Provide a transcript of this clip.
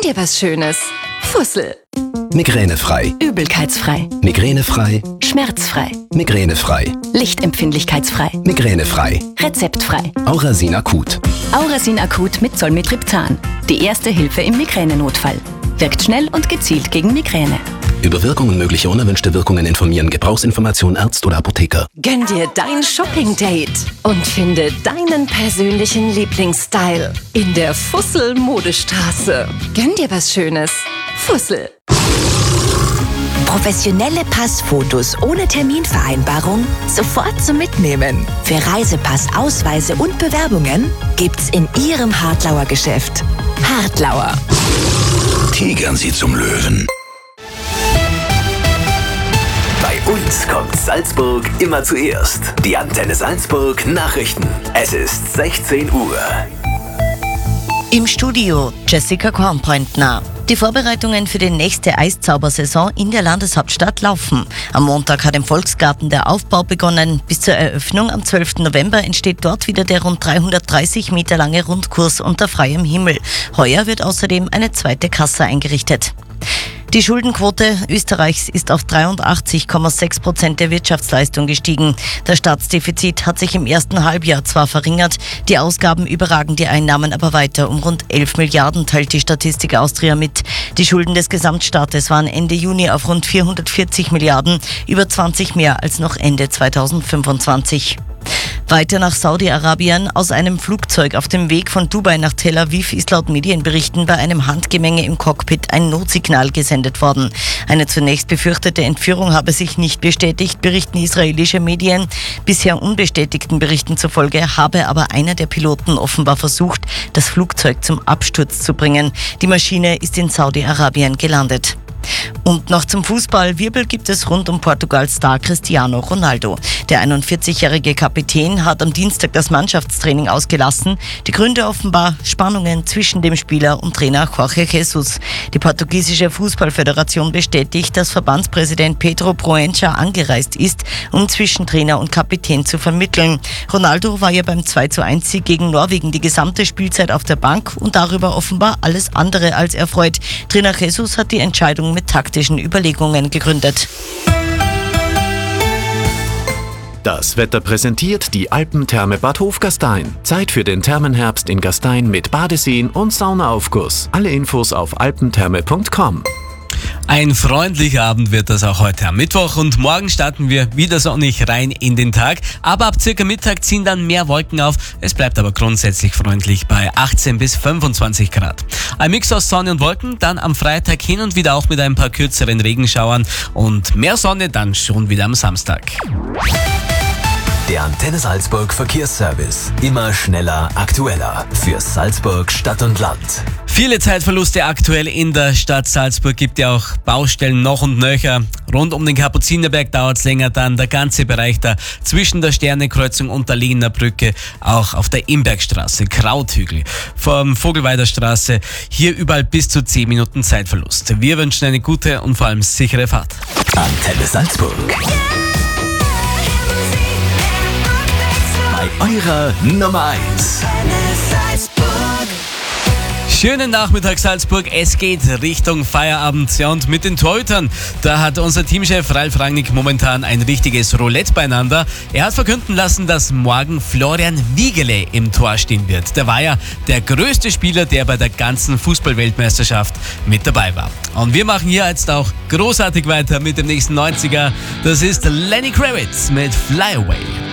dir was Schönes. Fussel. Migränefrei. Übelkeitsfrei. Migränefrei. Schmerzfrei. Migränefrei. Lichtempfindlichkeitsfrei. Migränefrei. Rezeptfrei. Aurasin Akut. Aurasin Akut mit Zolmitriptan. Die erste Hilfe im Migränenotfall. Wirkt schnell und gezielt gegen Migräne. Über Wirkung und mögliche unerwünschte Wirkungen informieren. Gebrauchsinformation Arzt oder Apotheker. Gönn dir dein Shopping-Date und finde deinen persönlichen Lieblingsstyle in der Fussel-Modestraße. Gönn dir was Schönes. Fussel. Professionelle Passfotos ohne Terminvereinbarung sofort zum Mitnehmen. Für Reisepass, Ausweise und Bewerbungen gibt's in Ihrem Hartlauer Geschäft. Hartlauer. Tigern Sie zum Löwen. Bei uns kommt Salzburg immer zuerst. Die Antenne Salzburg Nachrichten. Es ist 16 Uhr. Im Studio Jessica Kornpointner. Die Vorbereitungen für die nächste Eiszaubersaison in der Landeshauptstadt laufen. Am Montag hat im Volksgarten der Aufbau begonnen. Bis zur Eröffnung am 12. November entsteht dort wieder der rund 330 Meter lange Rundkurs unter freiem Himmel. Heuer wird außerdem eine zweite Kasse eingerichtet. Die Schuldenquote Österreichs ist auf 83,6% der Wirtschaftsleistung gestiegen. Das Staatsdefizit hat sich im ersten Halbjahr zwar verringert, die Ausgaben überragen die Einnahmen aber weiter um rund 11 Milliarden, teilt die Statistik Austria mit. Die Schulden des Gesamtstaates waren Ende Juni auf rund 440 Milliarden, über 20 mehr als noch Ende 2025. Weiter nach Saudi-Arabien. Aus einem Flugzeug auf dem Weg von Dubai nach Tel Aviv ist laut Medienberichten bei einem Handgemenge im Cockpit ein Notsignal gesendet worden. Eine zunächst befürchtete Entführung habe sich nicht bestätigt, berichten israelische Medien. Bisher unbestätigten Berichten zufolge habe aber einer der Piloten offenbar versucht, das Flugzeug zum Absturz zu bringen. Die Maschine ist in Saudi-Arabien gelandet. Und noch zum Fußball. Wirbel gibt es rund um Portugals Star Cristiano Ronaldo. Der 41-jährige Kapitän hat am Dienstag das Mannschaftstraining ausgelassen. Die Gründe offenbar Spannungen zwischen dem Spieler und Trainer Jorge Jesus. Die portugiesische Fußballföderation bestätigt, dass Verbandspräsident Pedro Proença angereist ist, um zwischen Trainer und Kapitän zu vermitteln. Ronaldo war ja beim 2:1-Sieg gegen Norwegen die gesamte Spielzeit auf der Bank und darüber offenbar alles andere als erfreut. Trainer Jesus hat die Entscheidung mit taktischen Überlegungen gegründet. Das Wetter präsentiert die Alpentherme Bad Hofgastein. Zeit für den Thermenherbst in Gastein mit Badeseen und Saunaaufguss. Alle Infos auf alpentherme.com. Ein freundlicher Abend wird das auch heute am Mittwoch und morgen starten wir wieder sonnig rein in den Tag. Aber ab circa Mittag ziehen dann mehr Wolken auf. Es bleibt aber grundsätzlich freundlich bei 18 bis 25 Grad. Ein Mix aus Sonne und Wolken, dann am Freitag hin und wieder auch mit ein paar kürzeren Regenschauern und mehr Sonne dann schon wieder am Samstag. Der Antenne Salzburg Verkehrsservice. Immer schneller, aktueller. Für Salzburg Stadt und Land. Viele Zeitverluste aktuell in der Stadt Salzburg, gibt ja auch Baustellen noch und nöcher. Rund um den Kapuzinerberg dauert es länger, dann der ganze Bereich da zwischen der Sternekreuzung und der Liegener Brücke, auch auf der Imbergstraße, Krauthügel, vom Vogelweider Straße, hier überall bis zu 10 Minuten Zeitverlust. Wir wünschen eine gute und vor allem sichere Fahrt. Antenne Salzburg. Bei eurer Nummer 1. Schönen Nachmittag Salzburg, es geht Richtung Feierabend, ja, und mit den Torhütern, da hat unser Teamchef Ralf Rangnick momentan ein richtiges Roulette beieinander. Er hat verkünden lassen, dass morgen Florian Wiegele im Tor stehen wird. Der war ja der größte Spieler, der bei der ganzen Fußball-Weltmeisterschaft mit dabei war. Und wir machen hier jetzt auch großartig weiter mit dem nächsten 90er. Das ist Lenny Kravitz mit Fly Away.